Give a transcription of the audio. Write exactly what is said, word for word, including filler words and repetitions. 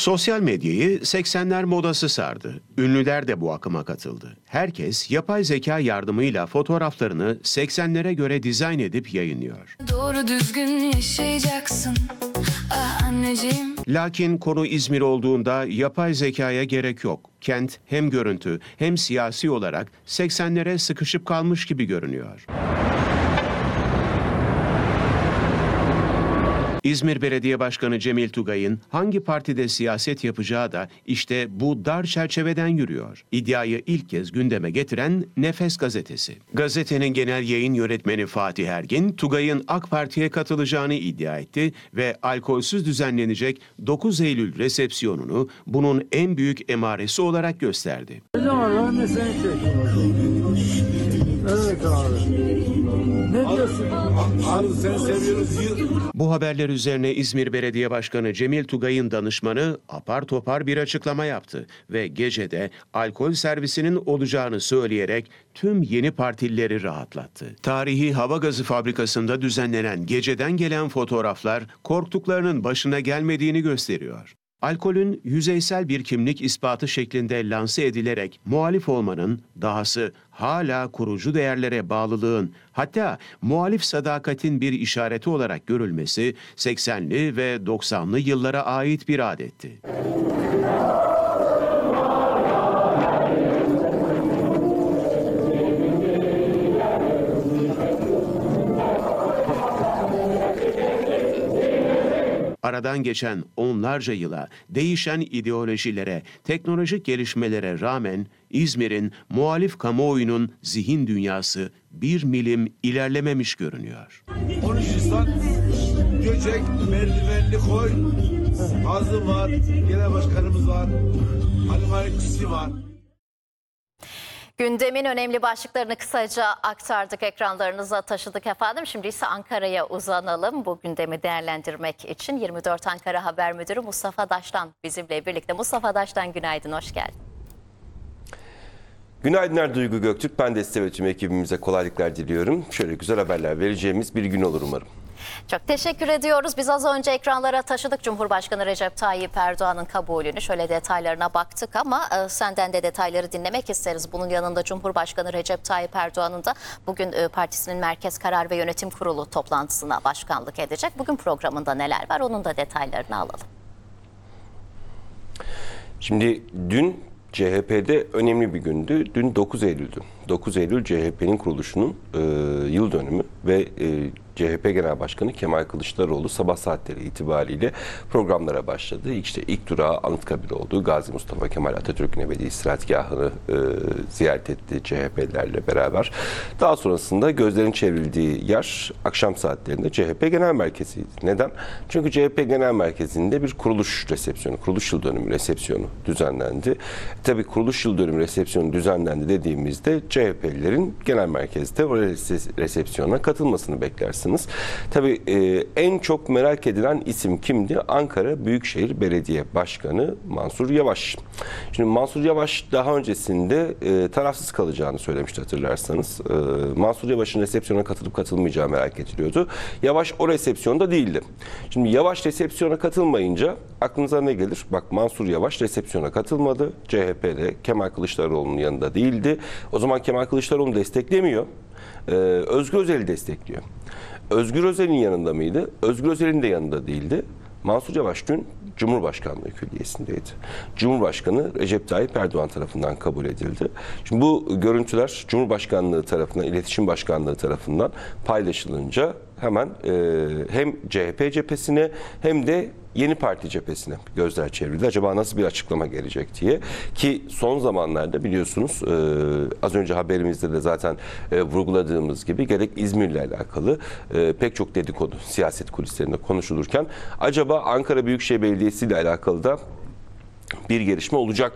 Sosyal medyayı seksenler modası sardı. Ünlüler de bu akıma katıldı. Herkes yapay zeka yardımıyla fotoğraflarını seksenlere göre dizayn edip yayınlıyor. Doğru düzgün yaşayacaksın ah anneciğim. Lakin konu İzmir olduğunda yapay zekaya gerek yok. Kent hem görüntü hem siyasi olarak seksenlere sıkışıp kalmış gibi görünüyor. İzmir Belediye Başkanı Cemil Tugay'ın hangi partide siyaset yapacağı da işte bu dar çerçeveden yürüyor. İddiayı ilk kez gündeme getiren Nefes gazetesi. Gazetenin genel yayın yönetmeni Fatih Ergin, Tugay'ın AK Parti'ye katılacağını iddia etti ve alkolsüz düzenlenecek dokuz Eylül resepsiyonunu bunun en büyük emaresi olarak gösterdi. Ne zaman ne sen Evet abi. Ne diyorsun? Abi seni seviyoruz. Bu haberler üzerine İzmir Belediye Başkanı Cemil Tugay'ın danışmanı apar topar bir açıklama yaptı ve gecede alkol servisinin olacağını söyleyerek tüm yeni partilileri rahatlattı. Tarihi hava gazı fabrikasında düzenlenen geceden gelen fotoğraflar korktuklarının başına gelmediğini gösteriyor. Alkolün yüzeysel bir kimlik ispatı şeklinde lanse edilerek muhalif olmanın, dahası hala kurucu değerlere bağlılığın, hatta muhalif sadakatin bir işareti olarak görülmesi seksenli ve doksanlı yıllara ait bir adetti. Aradan geçen onlarca yıla, değişen ideolojilere, teknolojik gelişmelere rağmen İzmir'in muhalif kamuoyunun zihin dünyası bir milim ilerlememiş görünüyor. Konuşursan göcek, merdivenli koy, Hazım var, genel başkanımız var, Ali Malikçisi var. Gündemin önemli başlıklarını kısaca aktardık, ekranlarınıza taşıdık efendim. Şimdi ise Ankara'ya uzanalım. Bu gündemi değerlendirmek için yirmi dört Ankara Haber Müdürü Mustafa Daştan bizimle birlikte. Mustafa Daştan, günaydın, hoş geldin. Günaydınlar Duygu Göktürk. Ben de size ve tüm ekibimize kolaylıklar diliyorum. Şöyle güzel haberler vereceğimiz bir gün olur umarım. Çok teşekkür ediyoruz. Biz az önce ekranlara taşıdık Cumhurbaşkanı Recep Tayyip Erdoğan'ın kabulünü. Şöyle detaylarına baktık ama e, senden de detayları dinlemek isteriz. Bunun yanında Cumhurbaşkanı Recep Tayyip Erdoğan'ın da bugün e, partisinin Merkez Karar ve Yönetim Kurulu toplantısına başkanlık edecek. Bugün programında neler var, onun da detaylarını alalım. Şimdi dün C H P'de önemli bir gündü. Dün dokuz Eylül'dü. dokuz Eylül C H P'nin kuruluşunun e, yıl dönümü ve e, C H P Genel Başkanı Kemal Kılıçdaroğlu sabah saatleri itibariyle programlara başladı. İşte ilk durağı Anıtkabir oldu. Gazi Mustafa Kemal Atatürk'ün ebedi istirahatgahını e, ziyaret etti C H P'lilerle beraber. Daha sonrasında gözlerin çevrildiği yer akşam saatlerinde C H P Genel Merkezi'ydi. Neden? Çünkü C H P Genel Merkezi'nde bir kuruluş resepsiyonu, kuruluş yıl dönümü resepsiyonu düzenlendi. Tabii kuruluş yıl dönümü resepsiyonu düzenlendi dediğimizde C H P'lilerin genel merkezde o resepsiyona katılmasını beklersiniz. Tabii e, en çok merak edilen isim kimdi? Ankara Büyükşehir Belediye Başkanı Mansur Yavaş. Şimdi Mansur Yavaş daha öncesinde e, tarafsız kalacağını söylemişti hatırlarsanız. E, Mansur Yavaş'ın resepsiyona katılıp katılmayacağı merak ediliyordu. Yavaş o resepsiyonda değildi. Şimdi Yavaş resepsiyona katılmayınca aklınıza ne gelir? Bak, Mansur Yavaş resepsiyona katılmadı. C H P'de Kemal Kılıçdaroğlu'nun yanında değildi. O zaman Kemal Kılıçdaroğlu'nu desteklemiyor. Ee, Özgür Özel'i destekliyor. Özgür Özel'in yanında mıydı? Özgür Özel'in de yanında değildi. Mansur Yavaş dün Cumhurbaşkanlığı Külliyesi'ndeydi. Cumhurbaşkanı Recep Tayyip Erdoğan tarafından kabul edildi. Şimdi bu görüntüler Cumhurbaşkanlığı tarafından, İletişim Başkanlığı tarafından paylaşılınca hemen e, hem C H P cephesine hem de Yeni Parti cephesine gözler çevrildi. Acaba nasıl bir açıklama gelecek diye. Ki son zamanlarda biliyorsunuz e, az önce haberimizde de zaten e, vurguladığımız gibi gerek İzmir'le alakalı e, pek çok dedikodu siyaset kulislerinde konuşulurken acaba Ankara Büyükşehir Belediyesi ile alakalı da bir gelişme olacak